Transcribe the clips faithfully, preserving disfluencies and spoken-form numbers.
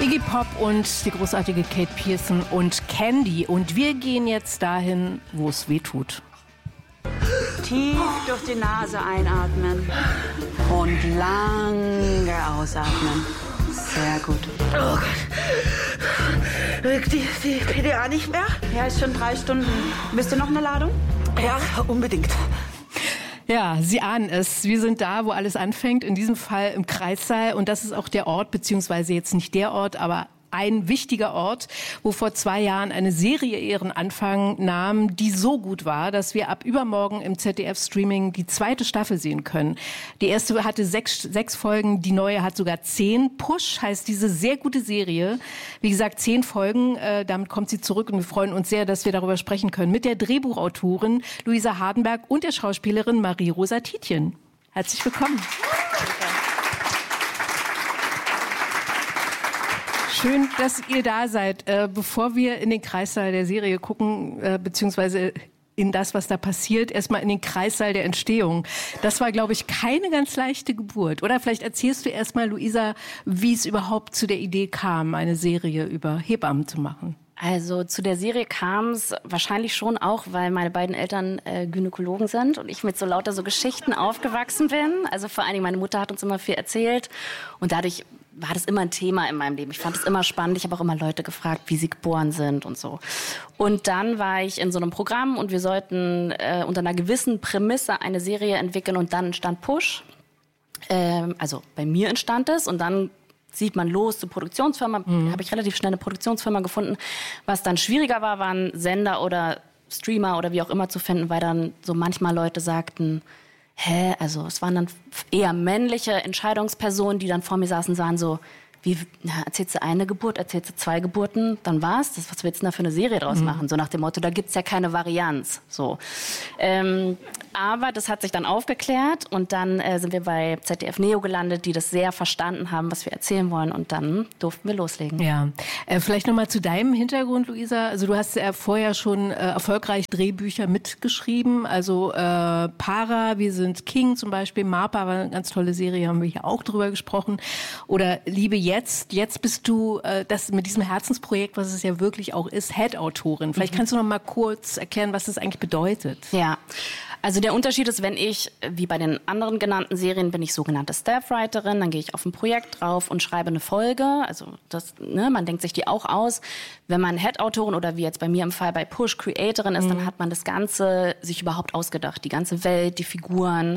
Iggy Pop und die großartige Kate Pierson und Candy. Und wir gehen jetzt dahin, wo es weh tut. Tief durch die Nase einatmen und lange ausatmen. Sehr gut. Oh Gott. Wirkt die, die P D A nicht mehr? Ja, ist schon drei Stunden. Willst du noch eine Ladung? Ja, unbedingt. Ja, Sie ahnen es. Wir sind da, wo alles anfängt, in diesem Fall im Kreissaal. Und das ist auch der Ort, beziehungsweise jetzt nicht der Ort, aber ein wichtiger Ort, wo vor zwei Jahren eine Serie ihren Anfang nahm, die so gut war, dass wir ab übermorgen im Z D F-Streaming die zweite Staffel sehen können. Die erste hatte sechs, sechs Folgen, die neue hat sogar zehn. Push heißt diese sehr gute Serie. Wie gesagt, zehn Folgen, äh, damit kommt sie zurück und wir freuen uns sehr, dass wir darüber sprechen können mit der Drehbuchautorin Luisa Hardenberg und der Schauspielerin Marie-Rosa Tietjen. Herzlich willkommen. Schön, dass ihr da seid. Äh, bevor wir in den Kreissaal der Serie gucken, äh, beziehungsweise in das, was da passiert, erstmal in den Kreissaal der Entstehung. Das war, glaube ich, keine ganz leichte Geburt. Oder vielleicht erzählst du erstmal, Luisa, wie es überhaupt zu der Idee kam, eine Serie über Hebammen zu machen. Also zu der Serie kam es wahrscheinlich schon auch, weil meine beiden Eltern äh, Gynäkologen sind und ich mit so lauter so Geschichten aufgewachsen bin. Also vor allen Dingen, meine Mutter hat uns immer viel erzählt und dadurch war das immer ein Thema in meinem Leben. Ich fand es immer spannend. Ich habe auch immer Leute gefragt, wie sie geboren sind und so. Und dann war ich in so einem Programm und wir sollten äh, unter einer gewissen Prämisse eine Serie entwickeln und dann entstand Push. Ähm, also bei mir entstand es und dann sieht man los zur Produktionsfirma. Mhm. Habe ich relativ schnell eine Produktionsfirma gefunden. Was dann schwieriger war, waren Sender oder Streamer oder wie auch immer zu finden, weil dann so manchmal Leute sagten, hä, also es waren dann eher männliche Entscheidungspersonen, die dann vor mir saßen und sahen so, wie, na, erzählst du eine Geburt, erzählst du zwei Geburten, dann war's das. Was willst du denn da für eine Serie draus mhm. machen? So nach dem Motto, da gibt's ja keine Varianz. So. Ähm, aber das hat sich dann aufgeklärt und dann äh, sind wir bei Z D F Neo gelandet, die das sehr verstanden haben, was wir erzählen wollen und dann durften wir loslegen. Ja, äh, vielleicht nochmal zu deinem Hintergrund, Luisa. Also du hast ja vorher schon äh, erfolgreich Drehbücher mitgeschrieben, also äh, Para, wir sind King zum Beispiel, Marpa war eine ganz tolle Serie, haben wir hier auch drüber gesprochen. Oder Liebe jetzt, jetzt bist du äh, das mit diesem Herzensprojekt, was es ja wirklich auch ist, Head-Autorin. Vielleicht mhm. kannst du noch mal kurz erklären, was das eigentlich bedeutet. Ja, also der Unterschied ist, wenn ich, wie bei den anderen genannten Serien, bin ich sogenannte Staffwriterin, dann gehe ich auf ein Projekt drauf und schreibe eine Folge. Also das, ne, man denkt sich die auch aus. Wenn man Head-Autorin oder wie jetzt bei mir im Fall bei Push Creatorin ist, mhm. dann hat man das Ganze sich überhaupt ausgedacht. Die ganze Welt, die Figuren,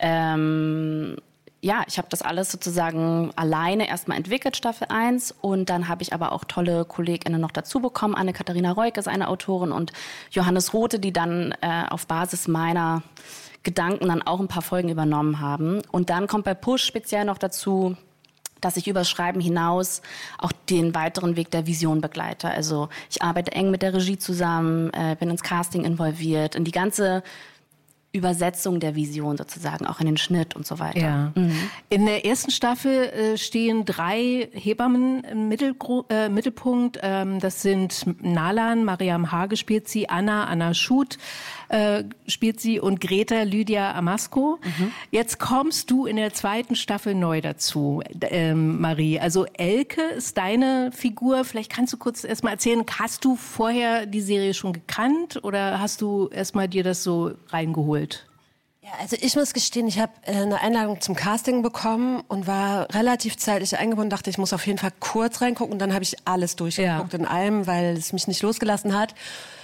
ähm, ja, ich habe das alles sozusagen alleine erstmal entwickelt, Staffel eins. Und dann habe ich aber auch tolle KollegInnen noch dazu bekommen. Anne-Katharina Reuk ist eine Autorin und Johannes Rothe, die dann äh, auf Basis meiner Gedanken dann auch ein paar Folgen übernommen haben. Und dann kommt bei Push speziell noch dazu, dass ich übers Schreiben hinaus auch den weiteren Weg der Vision begleite. Also ich arbeite eng mit der Regie zusammen, äh, bin ins Casting involviert, in die ganze Übersetzung der Vision sozusagen, auch in den Schnitt und so weiter. Ja. Mhm. In der ersten Staffel äh, stehen drei Hebammen im Mittelgru- äh, Mittelpunkt. Ähm, das sind Nalan, Mariam Hage spielt sie, Anna, Anna Schut äh, spielt sie und Greta Lydia Amasko. Mhm. Jetzt kommst du in der zweiten Staffel neu dazu, ähm, Marie. Also Elke ist deine Figur. Vielleicht kannst du kurz erstmal erzählen, hast du vorher die Serie schon gekannt oder hast du erstmal dir das so reingeholt? Ja, also ich muss gestehen, ich habe äh, eine Einladung zum Casting bekommen und war relativ zeitlich eingebunden, dachte, ich muss auf jeden Fall kurz reingucken und dann habe ich alles durchgeguckt ja. in allem, weil es mich nicht losgelassen hat.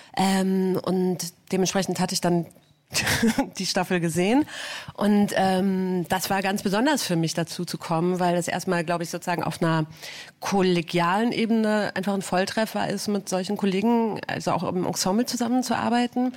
Ähm, und dementsprechend hatte ich dann die Staffel gesehen und ähm, das war ganz besonders für mich dazu zu kommen, weil es erstmal, glaube ich, sozusagen auf einer kollegialen Ebene einfach ein Volltreffer ist, mit solchen Kollegen, also auch im Ensemble zusammenzuarbeiten.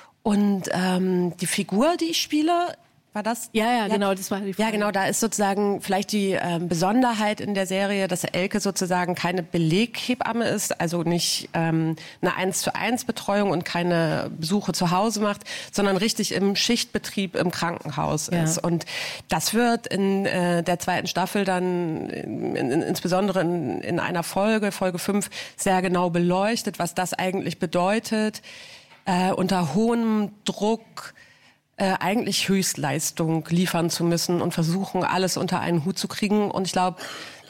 Und ähm, die Figur, die ich spiele, war das? Ja, ja, genau, das war die Figur. Ja, genau, da ist sozusagen vielleicht die ähm, Besonderheit in der Serie, dass Elke sozusagen keine Beleghebamme ist, also nicht ähm, eine eins zu eins Betreuung und keine Besuche zu Hause macht, sondern richtig im Schichtbetrieb im Krankenhaus ja. ist. Und das wird in äh, der zweiten Staffel dann in, in, insbesondere in, in einer Folge, Folge fünf, sehr genau beleuchtet, was das eigentlich bedeutet, äh, unter hohem Druck Äh, eigentlich Höchstleistung liefern zu müssen und versuchen, alles unter einen Hut zu kriegen. Und ich glaube,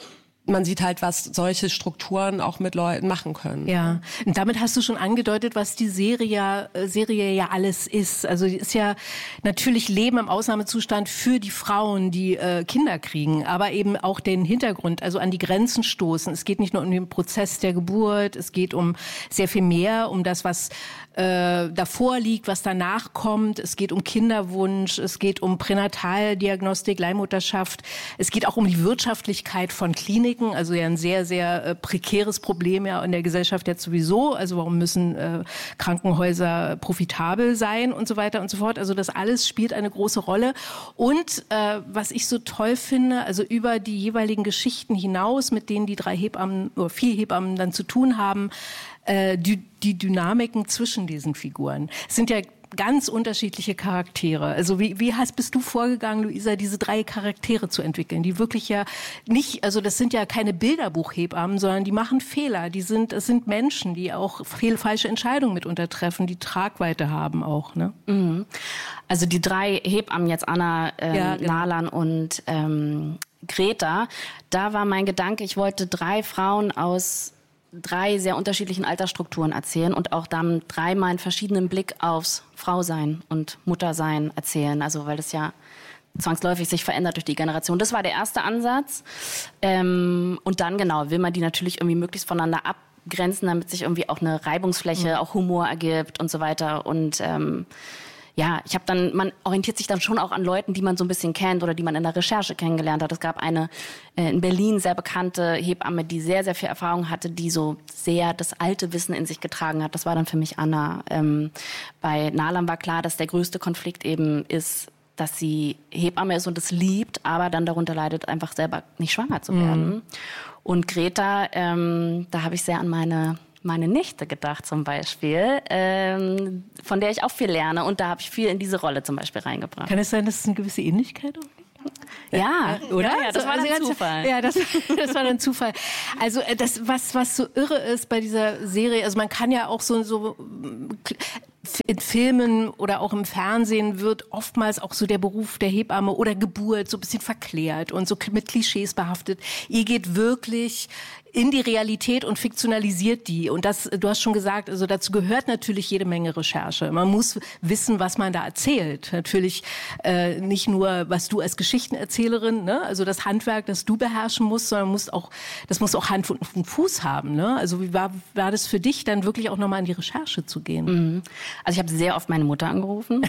man sieht halt, was solche Strukturen auch mit Leuten machen können. Ja, und damit hast du schon angedeutet, was die Serie, äh, Serie ja alles ist. Also die ist ja natürlich Leben im Ausnahmezustand für die Frauen, die äh, Kinder kriegen, aber eben auch den Hintergrund, also an die Grenzen stoßen. Es geht nicht nur um den Prozess der Geburt, es geht um sehr viel mehr, um das, was äh, davor liegt, was danach kommt. Es geht um Kinderwunsch, es geht um Pränataldiagnostik, Leihmutterschaft. Es geht auch um die Wirtschaftlichkeit von Kliniken, also ja ein sehr, sehr äh, prekäres Problem ja in der Gesellschaft jetzt sowieso. Also warum müssen äh, Krankenhäuser profitabel sein und so weiter und so fort. Also das alles spielt eine große Rolle. Und äh, was ich so toll finde, also über die jeweiligen Geschichten hinaus, mit denen die drei Hebammen oder vier Hebammen dann zu tun haben, äh, die, die Dynamiken zwischen diesen Figuren. Es sind ja ganz unterschiedliche Charaktere. Also wie, wie hast, bist du vorgegangen, Luisa, diese drei Charaktere zu entwickeln, die wirklich ja nicht, also das sind ja keine Bilderbuchhebammen, sondern die machen Fehler. Die sind, es sind Menschen, die auch fehl, falsche Entscheidungen mitunter treffen, die Tragweite haben auch, ne? Mhm. Also die drei Hebammen jetzt, Anna, ähm, ja, genau. Nalan und ähm, Greta, da war mein Gedanke, ich wollte drei Frauen aus drei sehr unterschiedlichen Altersstrukturen erzählen und auch dann dreimal einen verschiedenen Blick aufs Frausein und Muttersein erzählen. Also weil das ja zwangsläufig sich verändert durch die Generation. Das war der erste Ansatz. Ähm, und dann, genau, will man die natürlich irgendwie möglichst voneinander abgrenzen, damit sich irgendwie auch eine Reibungsfläche, mhm. auch Humor ergibt und so weiter. Und ähm, ja, ich habe dann, man orientiert sich dann schon auch an Leuten, die man so ein bisschen kennt oder die man in der Recherche kennengelernt hat. Es gab eine äh, in Berlin sehr bekannte Hebamme, die sehr, sehr viel Erfahrung hatte, die so sehr das alte Wissen in sich getragen hat. Das war dann für mich Anna. Ähm, bei Nalan war klar, dass der größte Konflikt eben ist, dass sie Hebamme ist und es liebt, aber dann darunter leidet, einfach selber nicht schwanger zu werden. Mhm. Und Greta, ähm, da habe ich sehr an meine meine Nichte gedacht zum Beispiel, ähm, von der ich auch viel lerne. Und da habe ich viel in diese Rolle zum Beispiel reingebracht. Kann es sein, dass es eine gewisse Ähnlichkeit auch gibt? Ja, oder? Ja, ja, das war dann Zufall. Ja, das, das war dann Zufall. Also das, was, was so irre ist bei dieser Serie, also man kann ja auch so, so in Filmen oder auch im Fernsehen wird oftmals auch so der Beruf der Hebamme oder Geburt so ein bisschen verklärt und so mit Klischees behaftet. Ihr geht wirklich in die Realität und fiktionalisiert die. Und das, du hast schon gesagt, also dazu gehört natürlich jede Menge Recherche. Man muss wissen, was man da erzählt. Natürlich äh, nicht nur, was du als Geschichtenerzählerin, ne? Also das Handwerk, das du beherrschen musst, sondern musst auch, das muss auch Hand und Fuß haben. Ne? Also wie war, war das für dich, dann wirklich auch nochmal in die Recherche zu gehen? Mhm. Also ich habe sehr oft meine Mutter angerufen.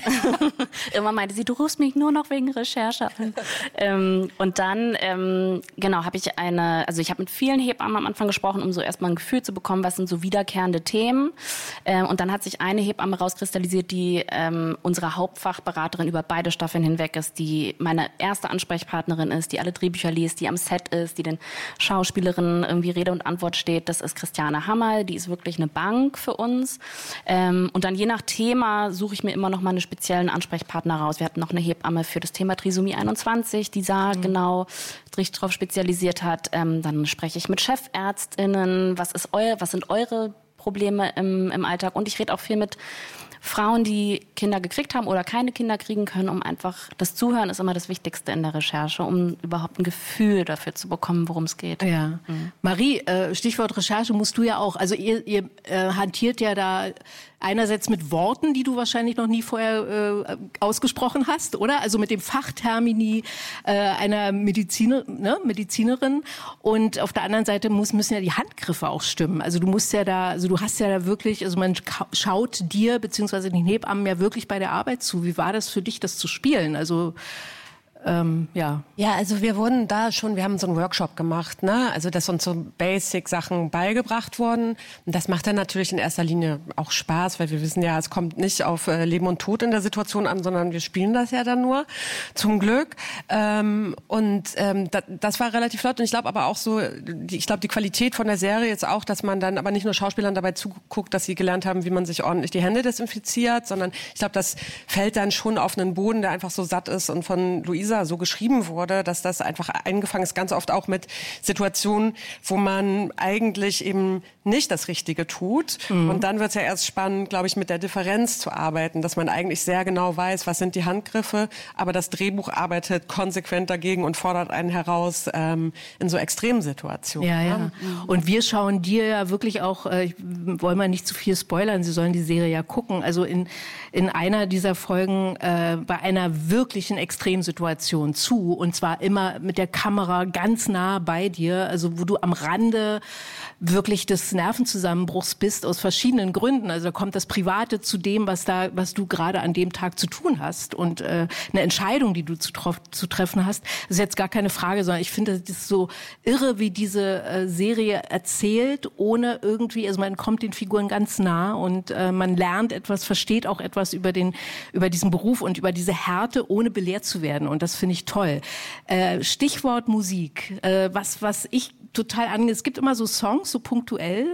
Immer meinte sie, du rufst mich nur noch wegen Recherche an. ähm, und dann, ähm, genau, habe ich eine, also ich habe mit vielen Hebammen am Anfang gesprochen, um so erstmal ein Gefühl zu bekommen, was sind so wiederkehrende Themen. Ähm, und dann hat sich eine Hebamme rauskristallisiert, die ähm, unsere Hauptfachberaterin über beide Staffeln hinweg ist, die meine erste Ansprechpartnerin ist, die alle Drehbücher liest, die am Set ist, die den Schauspielerinnen irgendwie Rede und Antwort steht. Das ist Christiane Hammerl, die ist wirklich eine Bank für uns. Ähm, und dann je nach Thema suche ich mir immer noch mal einen speziellen Ansprechpartner raus. Wir hatten noch eine Hebamme für das Thema Trisomie einundzwanzig, die da mhm. genau sich drauf spezialisiert hat. Ähm, dann spreche ich mit Chefärztinnen. Was ist euer, was sind eure Probleme im, im Alltag? Und ich rede auch viel mit Frauen, die Kinder gekriegt haben oder keine Kinder kriegen können, um einfach, das Zuhören ist immer das Wichtigste in der Recherche, um überhaupt ein Gefühl dafür zu bekommen, worum es geht. Ja. Mhm. Marie, äh, Stichwort Recherche musst du ja auch, also ihr, ihr äh, hantiert ja da einerseits mit Worten, die du wahrscheinlich noch nie vorher äh, ausgesprochen hast, oder? Also mit dem Fachtermini äh, einer Mediziner, ne, Medizinerin. Und auf der anderen Seite muss, müssen ja die Handgriffe auch stimmen. Also du musst ja da, also du hast ja da wirklich, also man schaut dir beziehungsweise den Hebammen ja wirklich bei der Arbeit zu. Wie war das für dich, das zu spielen? Also Ähm, ja. Ja, also wir wurden da schon, wir haben so einen Workshop gemacht, ne? Also dass uns so Basic-Sachen beigebracht wurden. Und das macht dann natürlich in erster Linie auch Spaß, weil wir wissen ja, es kommt nicht auf äh, Leben und Tod in der Situation an, sondern wir spielen das ja dann nur, zum Glück. Ähm, und ähm, da, das war relativ flott. Und ich glaube aber auch so, die, ich glaube die Qualität von der Serie ist auch, dass man dann aber nicht nur Schauspielern dabei zuguckt, dass sie gelernt haben, wie man sich ordentlich die Hände desinfiziert, sondern ich glaube, das fällt dann schon auf einen Boden, der einfach so satt ist und von Luisa Luisa so geschrieben wurde, dass das einfach eingefangen ist, ganz oft auch mit Situationen, wo man eigentlich eben nicht das Richtige tut. Mhm. Und dann wird es ja erst spannend, glaube ich, mit der Differenz zu arbeiten, dass man eigentlich sehr genau weiß, was sind die Handgriffe, aber das Drehbuch arbeitet konsequent dagegen und fordert einen heraus ähm, in so Extremsituationen. Ja, ja. Mhm. Und wir schauen dir ja wirklich auch, äh, ich wollen mal nicht zu viel spoilern, Sie sollen die Serie ja gucken, also in, in einer dieser Folgen äh, bei einer wirklichen Extremsituation zu, und zwar immer mit der Kamera ganz nah bei dir, also wo du am Rande wirklich des Nervenzusammenbruchs bist, aus verschiedenen Gründen. Also da kommt das Private zu dem, was da, was du gerade an dem Tag zu tun hast und äh, eine Entscheidung, die du zu, zu treffen hast. Das ist jetzt gar keine Frage, sondern ich finde, das ist so irre, wie diese äh, Serie erzählt, ohne irgendwie, also man kommt den Figuren ganz nah und äh, man lernt etwas, versteht auch etwas über den, über diesen Beruf und über diese Härte, ohne belehrt zu werden. Und das finde ich toll. Äh, Stichwort Musik. Äh, was, was ich total angeht. Es gibt immer so Songs, so punktuell,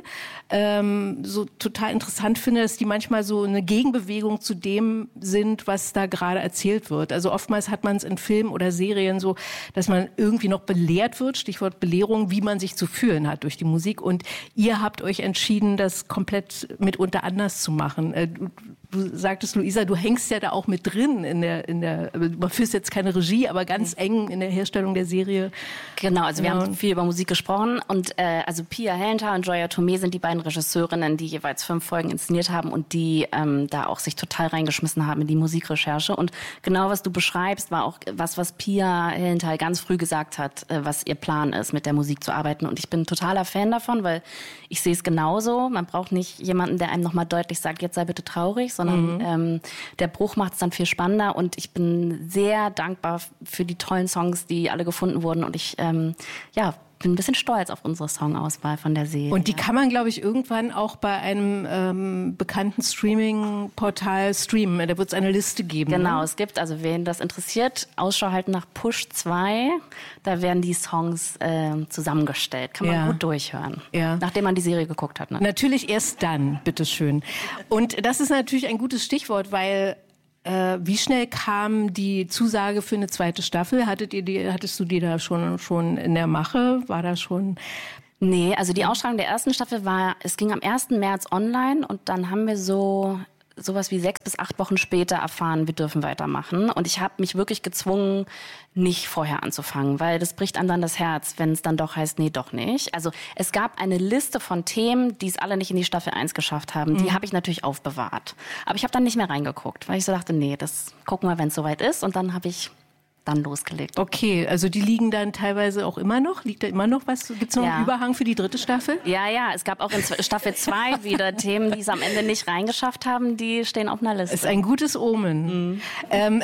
ähm, so total interessant finde, dass die manchmal so eine Gegenbewegung zu dem sind, was da gerade erzählt wird. Also oftmals hat man es in Filmen oder Serien so, dass man irgendwie noch belehrt wird, Stichwort Belehrung, wie man sich zu fühlen hat durch die Musik. Und ihr habt euch entschieden, das komplett mitunter anders zu machen. Äh, du, du sagtest, Luisa, du hängst ja da auch mit drin in der, in der, man führst jetzt keine Regie, aber ganz eng in der Herstellung der Serie. Genau, also wir ja. haben viel über Musik gesprochen und äh, also Pia Hellenthal und Joya Tomé sind die beiden Regisseurinnen, die jeweils fünf Folgen inszeniert haben und die ähm, da auch sich total reingeschmissen haben in die Musikrecherche. Und genau was du beschreibst, war auch was, was Pia Hellenthal ganz früh gesagt hat, äh, was ihr Plan ist, mit der Musik zu arbeiten. Und ich bin totaler Fan davon, weil ich sehe es genauso. Man braucht nicht jemanden, der einem nochmal deutlich sagt, jetzt sei bitte traurig, sondern mhm. ähm, der Bruch macht es dann viel spannender. Und ich bin sehr dankbar für die tollen Songs, die alle gefunden wurden. Und ich, ähm, ja, bin ein bisschen stolz auf unsere Songauswahl von der Serie. Und die kann man, glaube ich, irgendwann auch bei einem ähm, bekannten Streaming-Portal streamen. Da wird es eine Liste geben. Genau, ne? Es gibt, also wen das interessiert, Ausschau halten nach Push zwei. Da werden die Songs äh, zusammengestellt. Kann man ja. gut durchhören. Ja. Nachdem man die Serie geguckt hat. Ne? Natürlich erst dann, bitteschön. Und das ist natürlich ein gutes Stichwort, weil Äh, wie schnell kam die Zusage für eine zweite Staffel? Hattet ihr die, hattest du die da schon, schon in der Mache? War da schon... Nee, also die Ausstrahlung der ersten Staffel war, es ging am ersten März online und dann haben wir so sowas wie sechs bis acht Wochen später erfahren, wir dürfen weitermachen. Und ich habe mich wirklich gezwungen, nicht vorher anzufangen, weil das bricht einem dann das Herz, wenn es dann doch heißt, nee, doch nicht. Also es gab eine Liste von Themen, die es alle nicht in die Staffel eins geschafft haben. Mhm. Die habe ich natürlich aufbewahrt. Aber ich habe dann nicht mehr reingeguckt, weil ich so dachte, nee, das gucken wir, wenn es soweit ist. Und dann habe ich dann losgelegt. Okay, also die liegen dann teilweise auch immer noch? Liegt da immer noch was? Gibt es noch ja. einen Überhang für die dritte Staffel? Ja, ja, es gab auch in Staffel zwei wieder Themen, die es am Ende nicht reingeschafft haben, die stehen auf einer Liste. Ist ein gutes Omen. Mhm. Ähm,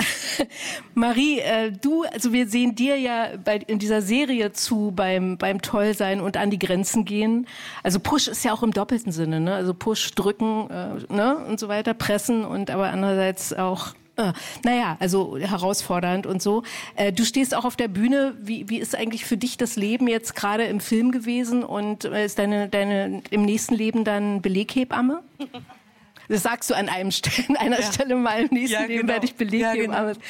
Marie, äh, du, also wir sehen dir ja bei, in dieser Serie zu beim, beim Tollsein und an die Grenzen gehen. Also Push ist ja auch im doppelten Sinne, ne? Also Push, drücken, äh, ne? Und so weiter, pressen und aber andererseits auch Äh, naja, also herausfordernd und so. Äh, du stehst auch auf der Bühne. Wie, wie ist eigentlich für dich das Leben jetzt gerade im Film gewesen? Und äh, ist deine, deine im nächsten Leben dann Beleghebamme? Das sagst du an einem St- an einer ja. Stelle mal, im nächsten ja, Leben genau. werde ich Beleghebamme. Ja, genau.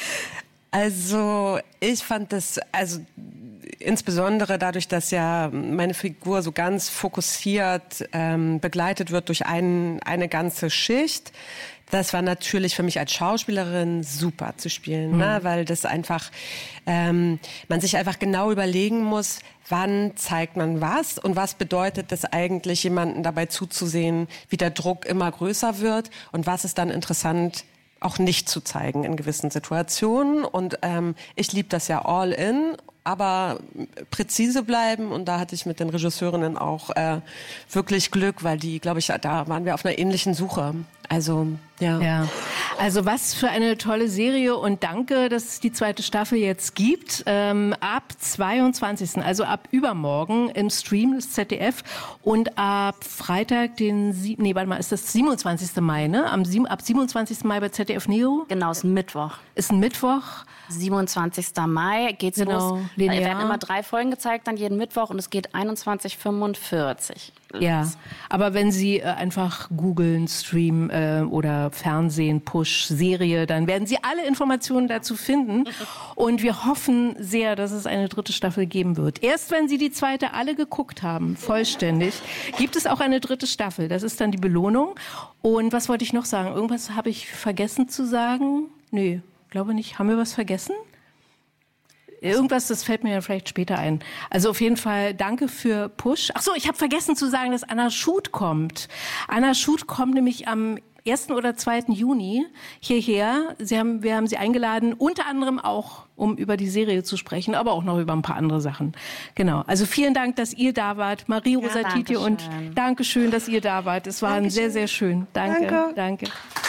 Also ich fand das, also insbesondere dadurch, dass ja meine Figur so ganz fokussiert ähm, begleitet wird durch ein, eine ganze Schicht. Das war natürlich für mich als Schauspielerin super zu spielen, mhm. ne? Weil das einfach, ähm, man sich einfach genau überlegen muss, wann zeigt man was und was bedeutet es eigentlich, jemanden dabei zuzusehen, wie der Druck immer größer wird und was ist dann interessant, auch nicht zu zeigen in gewissen Situationen. Und ähm, ich liebe das ja all in, aber präzise bleiben. Und da hatte ich mit den Regisseurinnen auch äh, wirklich Glück, weil die, glaube ich, da waren wir auf einer ähnlichen Suche. Also, ja. ja. Also was für eine tolle Serie und danke, dass es die zweite Staffel jetzt gibt. Ähm, ab zweiundzwanzigsten Also ab übermorgen im Stream des Z D F und ab Freitag, den, Sie- nee, warte mal, ist das siebenundzwanzigsten Mai, ne? Am sieben, ab siebenundzwanzigsten Mai bei Z D F Neo. Genau, ist ein Mittwoch. Ist ein Mittwoch. siebenundzwanzigsten Mai geht's genau, los. Linear. Es werden immer drei Folgen gezeigt, dann jeden Mittwoch und es geht einundzwanzig Uhr fünfundvierzig. Ja, aber wenn Sie äh, einfach googeln, Stream äh, oder Fernsehen, Push, Serie, dann werden Sie alle Informationen dazu finden. Und wir hoffen sehr, dass es eine dritte Staffel geben wird. Erst wenn Sie die zweite alle geguckt haben, vollständig, gibt es auch eine dritte Staffel. Das ist dann die Belohnung. Und was wollte ich noch sagen? Irgendwas habe ich vergessen zu sagen? Nö, glaube nicht. Haben wir was vergessen? Irgendwas, das fällt mir ja vielleicht später ein. Also auf jeden Fall danke für Push. Ach so, ich habe vergessen zu sagen, dass Anna Schut kommt. Anna Schut kommt nämlich am ersten oder zweiten Juni hierher. Sie haben, wir haben sie eingeladen, unter anderem auch, um über die Serie zu sprechen, aber auch noch über ein paar andere Sachen. Genau. Also vielen Dank, dass ihr da wart. Marie, Rosa, ja, Titi und Dankeschön, dass ihr da wart. Es war Dankeschön. Sehr, sehr schön. Danke. Danke. danke.